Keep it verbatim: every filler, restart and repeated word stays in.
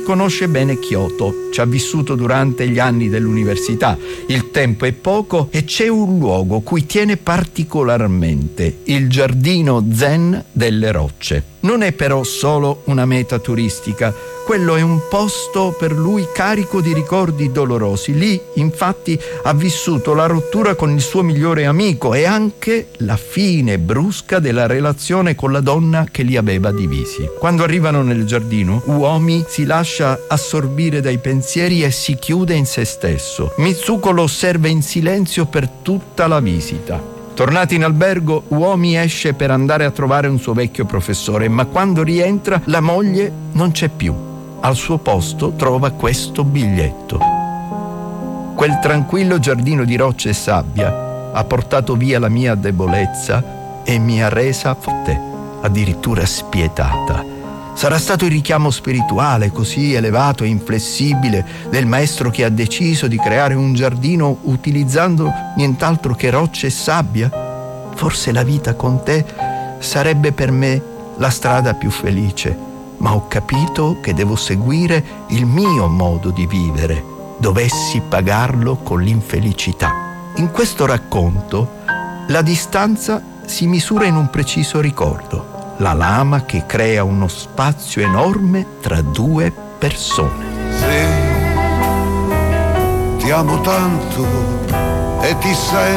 conosce bene Kyoto, ci ha vissuto durante gli anni dell'università. Il tempo è poco e c'è un luogo cui tiene particolarmente: il giardino zen delle rocce. Non è però solo una meta turistica, quello è un posto per lui carico di ricordi dolorosi. Lì, infatti, ha vissuto la rottura con il suo migliore amico e anche la fine brusca della relazione con la donna che li aveva divisi. Quando arrivano nel giardino, Uomi si lascia assorbire dai pensieri e si chiude in se stesso. Mitsuko lo osserva in silenzio per tutta la visita. Tornati in albergo, Uomi esce per andare a trovare un suo vecchio professore, ma quando rientra la moglie non c'è più. Al suo posto trova questo biglietto. Quel tranquillo giardino di rocce e sabbia ha portato via la mia debolezza e mi ha resa forte, addirittura spietata. Sarà stato il richiamo spirituale così elevato e inflessibile del maestro che ha deciso di creare un giardino utilizzando nient'altro che rocce e sabbia? Forse la vita con te sarebbe per me la strada più felice, ma ho capito che devo seguire il mio modo di vivere, dovessi pagarlo con l'infelicità. In questo racconto la distanza si misura in un preciso ricordo: la lama che crea uno spazio enorme tra due persone. Sì, ti amo tanto e ti sento